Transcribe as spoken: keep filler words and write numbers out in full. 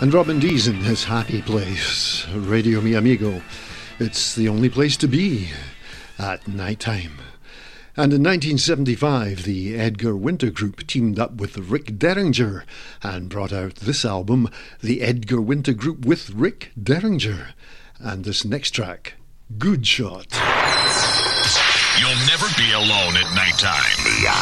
And Robin D's in his happy place, Radio Mi Amigo. It's the only place to be at night time. And in nineteen seventy-five, the Edgar Winter Group teamed up with Rick Derringer and brought out this album, the Edgar Winter Group with Rick Derringer. And this next track, Good Shot. You'll never be alone at nighttime.